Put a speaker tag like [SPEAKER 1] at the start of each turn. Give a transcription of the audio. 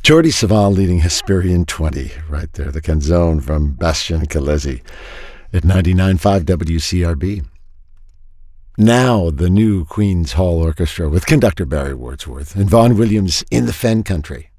[SPEAKER 1] Jordi Savall leading Hesperian 20 right there, the canzone from Bastian Calesi at 99.5 WCRB. Now the new Queen's Hall Orchestra with conductor Barry Wordsworth and Vaughan Williams in the Fen Country.